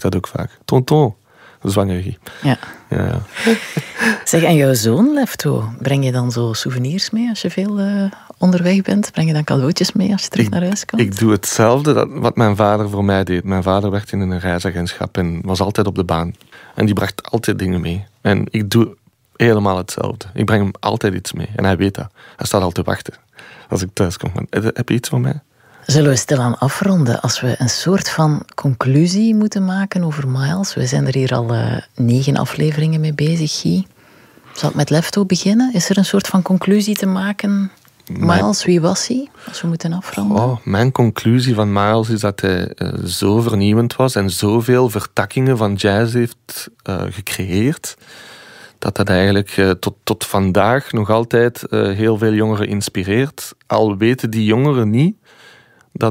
dat ook vaak. Tonton, zwangerie. Ja. Ja. Zeg, en jouw zoon, Lefto, breng je dan zo souvenirs mee als je veel onderweg bent? Breng je dan cadeautjes mee als je terug naar huis komt? Ik doe hetzelfde wat mijn vader voor mij deed. Mijn vader werkte in een reisagentschap en was altijd op de baan. En die bracht altijd dingen mee. En ik doe helemaal hetzelfde. Ik breng hem altijd iets mee. En hij weet dat. Hij staat al te wachten als ik thuis kom. Heb je iets voor mij? Zullen we stilaan afronden als we een soort van conclusie moeten maken over Miles? We zijn er hier al 9 afleveringen mee bezig, Guy. Zal ik met Lefto beginnen? Is er een soort van conclusie te maken? Miles, wie was hij? Als we moeten afronden. Mijn conclusie van Miles is dat hij zo vernieuwend was en zoveel vertakkingen van jazz heeft gecreëerd, dat eigenlijk tot vandaag nog altijd heel veel jongeren inspireert. Al weten die jongeren niet dat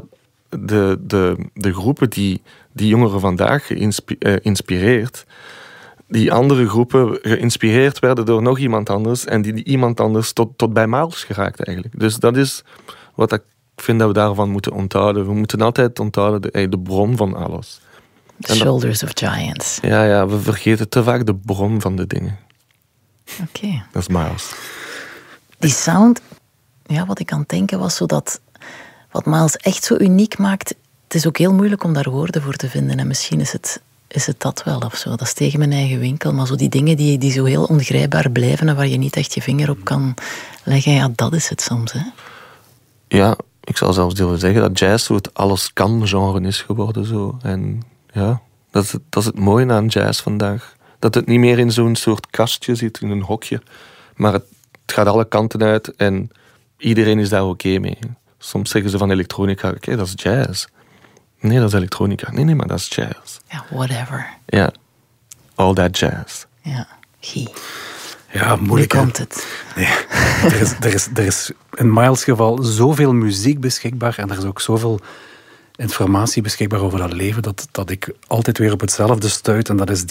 de groepen die jongeren vandaag inspireert, die andere groepen geïnspireerd werden door nog iemand anders en die iemand anders tot bij Miles geraakt eigenlijk. Dus dat is wat ik vind dat we daarvan moeten onthouden. We moeten altijd onthouden de bron van alles. Shoulders of Giants. Ja, we vergeten te vaak de bron van de dingen. Oké. Dat is Miles. Die sound, wat ik aan het denken was, zodat wat Miles echt zo uniek maakt, het is ook heel moeilijk om daar woorden voor te vinden. En misschien is het dat wel of zo. Dat is tegen mijn eigen winkel. Maar zo die dingen die zo heel ongrijpbaar blijven en waar je niet echt je vinger op kan leggen, dat is het soms, hè? Ja, ik zou zelfs willen zeggen dat jazz zo het alles-kan-genre is geworden. Zo. En ja, dat is het mooie aan jazz vandaag. Dat het niet meer in zo'n soort kastje zit, in een hokje. Maar het gaat alle kanten uit en iedereen is daar oké mee. Soms zeggen ze van elektronica, oké, dat is jazz. Nee, dat is elektronica. Nee, maar dat is jazz. Ja, whatever. Ja, all that jazz. Ja, Guy. Ja, moeilijk. Nu komt het. Nee, er is in Miles' geval zoveel muziek beschikbaar en er is ook zoveel informatie beschikbaar over dat leven dat ik altijd weer op hetzelfde stuit. En dat is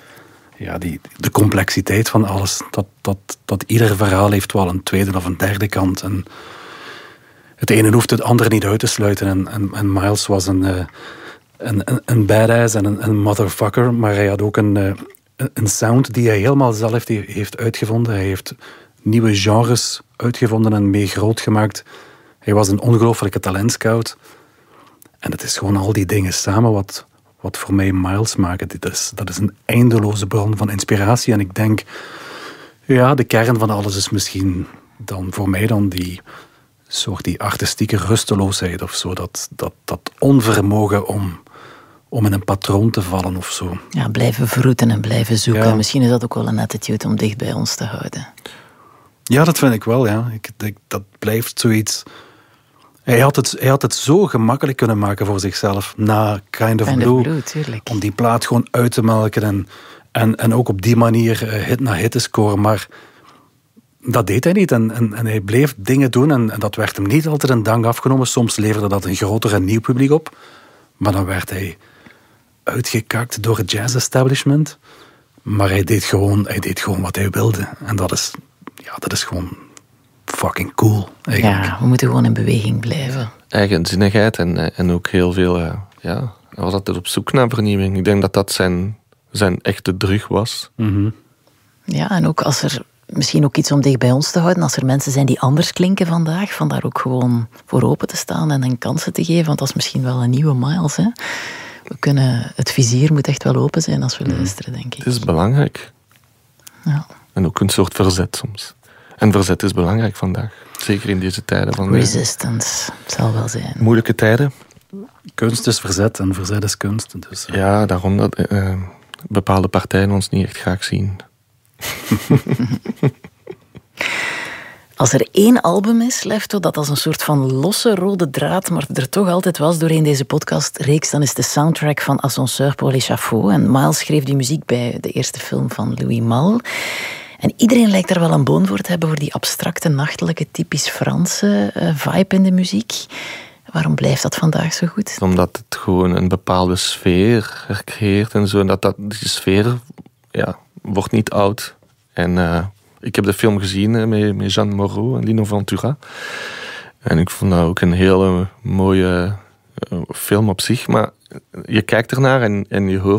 de complexiteit van alles. Dat ieder verhaal heeft wel een tweede of een derde kant. En het ene hoeft het andere niet uit te sluiten. En Miles was een badass en een motherfucker, maar hij had ook een sound die hij helemaal zelf heeft uitgevonden. Hij heeft nieuwe genres uitgevonden en mee groot gemaakt. Hij was een ongelooflijke talentscout. En het is gewoon al die dingen samen wat voor mij Miles maken. Dat is een eindeloze bron van inspiratie. En ik denk, de kern van alles is misschien dan voor mij dan die artistieke rusteloosheid of zo. Dat onvermogen om in een patroon te vallen of zo. Ja, blijven vroeten en blijven zoeken. Ja. Misschien is dat ook wel een attitude om dicht bij ons te houden. Ja, dat vind ik wel, ja. Dat blijft zoiets. Hij had het zo gemakkelijk kunnen maken voor zichzelf na Kind of Blue. Tuurlijk. Om die plaat gewoon uit te melken en ook op die manier hit na hit te scoren. Maar dat deed hij niet. En hij bleef dingen doen en dat werd hem niet altijd een dank afgenomen. Soms leverde dat een groter en nieuw publiek op. Maar dan werd hij uitgekakt door het jazz-establishment. Maar hij deed gewoon wat hij wilde. En dat is gewoon fucking cool, eigenlijk. Ja, we moeten gewoon in beweging blijven. Eigenzinnigheid en ook heel veel... hij was altijd op zoek naar vernieuwing. Ik denk dat zijn echte drug was. Mm-hmm. Ja, en ook als er... Misschien ook iets om dicht bij ons te houden. Als er mensen zijn die anders klinken vandaag, van daar ook gewoon voor open te staan en hen kansen te geven. Want dat is misschien wel een nieuwe Miles, hè. Het vizier moet echt wel open zijn als we luisteren, denk ik. Het is belangrijk. Ja. En ook een soort verzet soms. En verzet is belangrijk vandaag. Zeker in deze tijden. Van resistance, het zal wel zijn. Moeilijke tijden. Kunst is verzet en verzet is kunst. Dus. Ja, daarom dat bepaalde partijen ons niet echt graag zien. Als er 1 album is, Lefto, dat als een soort van losse rode draad, maar er toch altijd was doorheen deze podcastreeks, dan is de soundtrack van Ascenseur pour l'échafaud. En Miles schreef die muziek bij de eerste film van Louis Malle. En iedereen lijkt daar wel een boon voor te hebben, voor die abstracte, nachtelijke, typisch Franse vibe in de muziek. Waarom blijft dat vandaag zo goed? Omdat het gewoon een bepaalde sfeer creëert en zo. En die sfeer wordt niet oud. En ik heb de film gezien met Jeanne Moreau en Lino Ventura. En ik vond dat ook een hele mooie film op zich. Maar je kijkt ernaar en je hoort